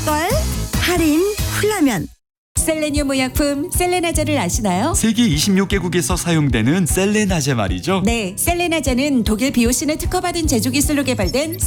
걸? 할인 훌라면. 셀레니움 의약품 셀레나제를 아시나요? 세계 26개국에서 사용되는 셀레나제 말이죠. 네, 셀레나제는 독일 비오신을 특허받은 제조 기술로 개발된